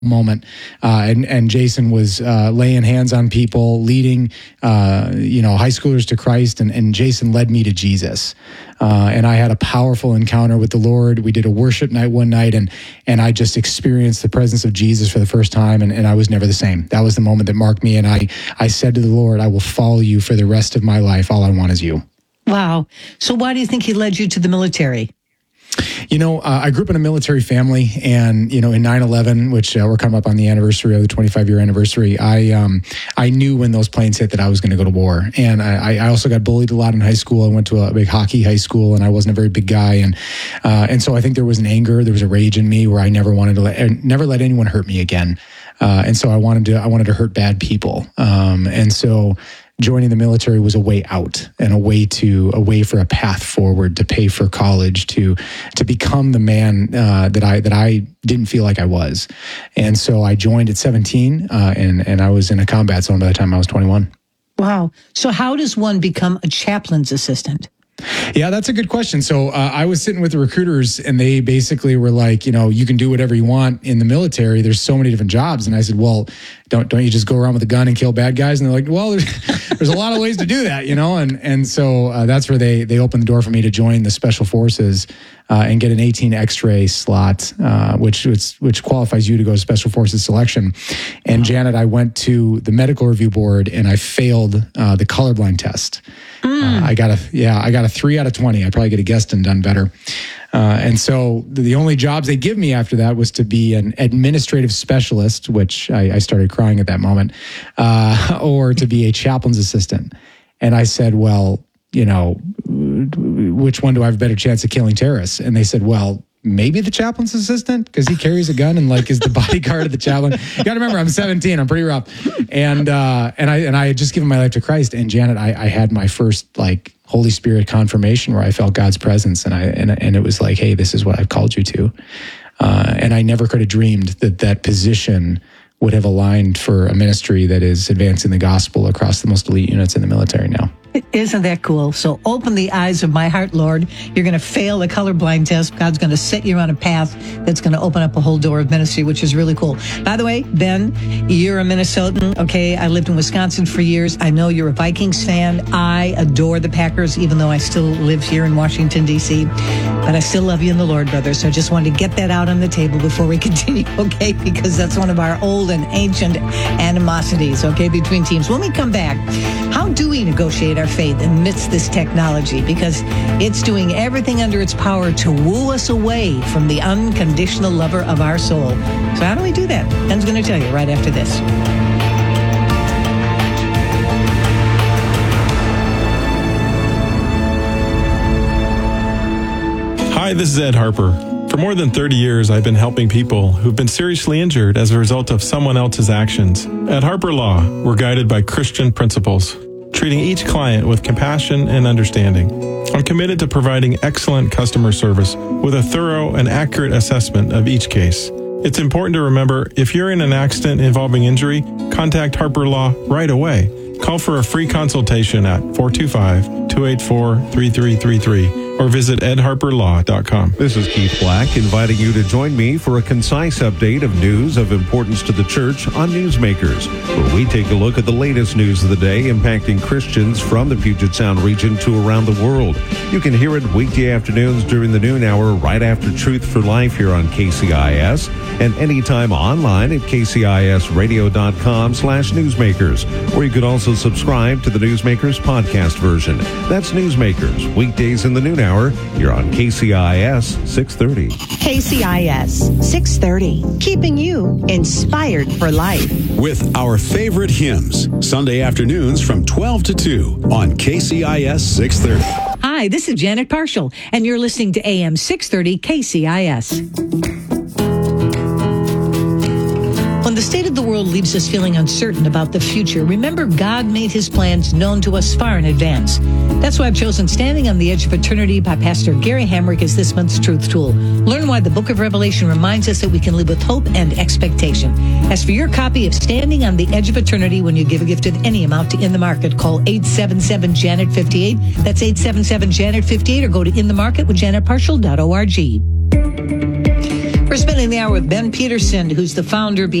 moment. And Jason was laying hands on people, leading, high schoolers to Christ. And Jason led me to Jesus. And I had a powerful encounter with the Lord. We did a worship night one night, and I just experienced the presence of Jesus for the first time, and I was never the same. That was the moment that marked me. And I said to the Lord, I will follow you for the rest of my life. All I want is you. Wow. So why do you think he led you to the military? I grew up in a military family, and, in 9/11, which we're coming up on the anniversary of the 25-year anniversary, I knew when those planes hit that I was going to go to war. And I also got bullied a lot in high school. I went to a big hockey high school, and I wasn't a very big guy. And so I think there was an anger, there was a rage in me where I never wanted to never let anyone hurt me again. And so I wanted to hurt bad people. And so joining the military was a way out and a way for a path forward to pay for college, to become the man that I didn't feel like I was. And so I joined at 17, and I was in a combat zone by the time I was 21. Wow. So how does one become a chaplain's assistant? Yeah, that's a good question. So I was sitting with the recruiters, and they basically were like, you can do whatever you want in the military. There's so many different jobs. And I said, well, don't you just go around with a gun and kill bad guys? And they're like, well, there's a lot of ways to do that, And so that's where they opened the door for me to join the Special Forces and get an 18 X-ray slot, which qualifies you to go to Special Forces selection. And Janet, I went to the medical review board, and I failed the colorblind test. I got a 3 out of 20. I probably could have guessed and done better. And so the only jobs they give me after that was to be an administrative specialist, which I started crying at that moment, or to be a chaplain's assistant. And I said, well, which one do I have a better chance of killing terrorists? And they said, well, maybe the chaplain's assistant, because he carries a gun and is the bodyguard of the chaplain. You got to remember, I'm 17. I'm pretty rough. And I had just given my life to Christ. And Janet, I had my first Holy Spirit confirmation where I felt God's presence, and it was like, hey, this is what I've called you to. And I never could have dreamed that position would have aligned for a ministry that is advancing the gospel across the most elite units in the military now. Isn't that cool? So open the eyes of my heart, Lord. You're going to fail the colorblind test. God's going to set you on a path that's going to open up a whole door of ministry, which is really cool. By the way, Ben, you're a Minnesotan. Okay, I lived in Wisconsin for years. I know you're a Vikings fan. I adore the Packers, even though I still live here in Washington, D.C. But I still love you in the Lord, brother. So I just wanted to get that out on the table before we continue, okay? Because that's one of our old and ancient animosities, okay, between teams. When we come back, how do we negotiate our faith amidst this technology? Because it's doing everything under its power to woo us away from the unconditional lover of our soul. So how do we do that? Ben's going to tell you right after this. Hi, this is Ed Harper. For more than 30 years, I've been helping people who've been seriously injured as a result of someone else's actions. At Harper Law, we're guided by Christian principles, treating each client with compassion and understanding. I'm committed to providing excellent customer service with a thorough and accurate assessment of each case. It's important to remember, if you're in an accident involving injury, contact Harper Law right away. Call for a free consultation at 425-284-3333 or visit edharperlaw.com. This is Keith Black inviting you to join me for a concise update of news of importance to the church on Newsmakers, where we take a look at the latest news of the day impacting Christians from the Puget Sound region to around the world. You can hear it weekday afternoons during the noon hour right after Truth for Life here on KCIS, and anytime online at kcisradio.com/newsmakers, or you can also subscribe to the Newsmakers podcast version. That's Newsmakers, weekdays in the noon hour. You're on KCIS 630. KCIS 630, keeping you inspired for life. With our favorite hymns, Sunday afternoons from 12 to 2 on KCIS 630. Hi, this is Janet Parshall, and you're listening to AM 630 KCIS. When the state of the world leaves us feeling uncertain about the future, remember God made his plans known to us far in advance. That's why I've chosen Standing on the Edge of Eternity by Pastor Gary Hamrick as this month's Truth Tool. Learn why the book of Revelation reminds us that we can live with hope and expectation. As for your copy of Standing on the Edge of Eternity, when you give a gift of any amount to In the Market, call 877-JANET-58. That's 877-JANET-58, or go to inthemarket with janetparshall.org. We're spending the hour with Ben Peterson, who's the founder